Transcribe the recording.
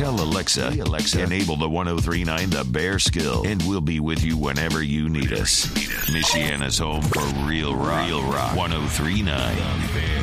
Tell Alexa, enable the 103.9 The Bear skill, and we'll be with you whenever you need us. Michiana's home for real rock. 103.9